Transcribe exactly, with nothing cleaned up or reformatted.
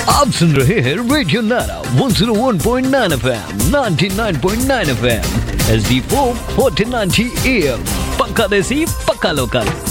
आप सुन रहे हैं रेडियो नारा one zero one point nine FM, ninety nine point nine FM, H D four fourteen ninety am, पक्का देसी पक्का लोकल।